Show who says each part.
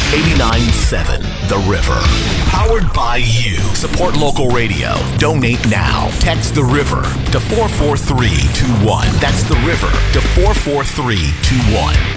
Speaker 1: 89.7 The River. Powered by you. Support local radio. Donate now. Text The River to 44321. That's The River to 44321.